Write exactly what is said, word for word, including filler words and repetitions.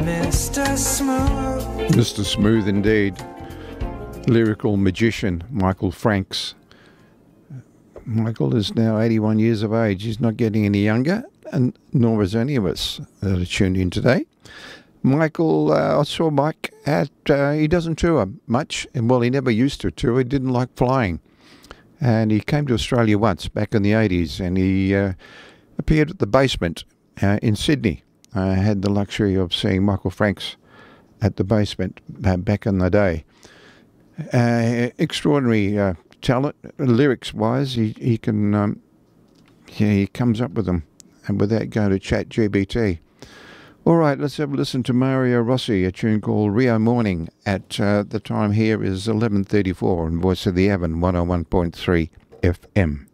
Mister Smooth. Mister Smooth indeed. Lyrical magician Michael Franks. Michael is now eighty-one years of age. He's not getting any younger, and nor is any of us that are tuned in today. Michael, uh, I saw Mike at, uh, he doesn't tour much, and well, he never used to tour. He didn't like flying. And he came to Australia once, back in the eighties, and he uh, appeared at the Basement uh, in Sydney. I had the luxury of seeing Michael Franks at the Basement uh, back in the day. Uh, extraordinary uh, talent, lyrics-wise. He he can, um, yeah, he comes up with them, and without going to Chat G P T. All right, let's have a listen to Mario Rossi, a tune called Rio Morning. At uh, the time here is eleven thirty-four on Voice of the Avon, one oh one point three F M.